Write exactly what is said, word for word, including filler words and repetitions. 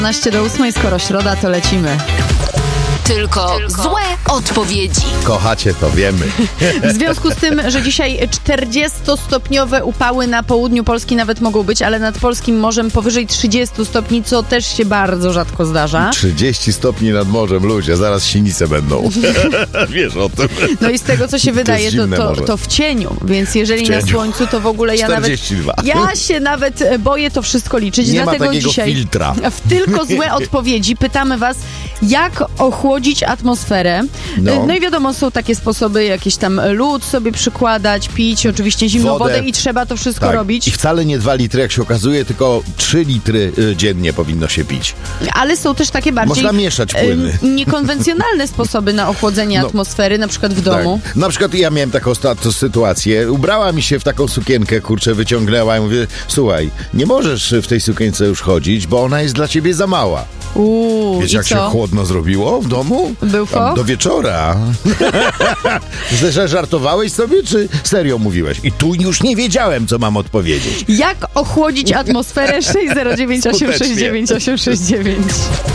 piętnaście do ósmej, skoro środa, to lecimy. Tylko, Tylko złe odpowiedzi. Kochacie to, wiemy. W związku z tym, że dzisiaj czterdziestostopniowe upały na południu Polski nawet mogą być, ale nad polskim morzem powyżej trzydziestu stopni, co też się bardzo rzadko zdarza. trzydzieści stopni nad morzem, ludzie, zaraz sinice będą. Wiesz o tym. No i z tego, co się wydaje, to, to, to, to w cieniu, więc jeżeli cieniu. na słońcu, to w ogóle ja czterdzieści dwa. nawet... Ja się nawet boję to wszystko liczyć, Nie dlatego ma takiego dzisiaj filtra. w Tylko złe odpowiedzi pytamy was, jak ochłodzić atmosferę. No. no i wiadomo, są takie sposoby, jakieś tam lód sobie przykładać, pić, oczywiście zimną wodę, wodę i trzeba to wszystko tak. robić. I wcale nie dwa litry, jak się okazuje, tylko trzy litry dziennie powinno się pić. Ale są też takie bardziej Można mieszać płyny. Y, niekonwencjonalne sposoby na ochłodzenie no. atmosfery, na przykład w domu. Tak. Na przykład ja miałem taką ostatnią sytuację. Ubrała mi się w taką sukienkę, kurczę, wyciągnęła i mówię, słuchaj, nie możesz w tej sukience już chodzić, bo ona jest dla ciebie za mała. Uuu, Wiesz, i jak co? się chłodno zrobiło w domu? Był foch? Do wieczora. Że żartowałeś sobie, czy serio mówiłeś? I tu już nie wiedziałem, co mam odpowiedzieć. Jak ochłodzić atmosferę? sześć zero dziewięć osiem sześć dziewięć osiem sześć dziewięć